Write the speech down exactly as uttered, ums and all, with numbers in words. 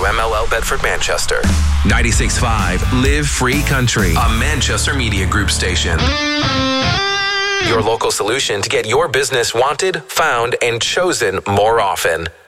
W M L L Bedford, Manchester. ninety-six point five Live Free Country, a Manchester Media Group station. Your local solution to get your business wanted, found, and chosen more often.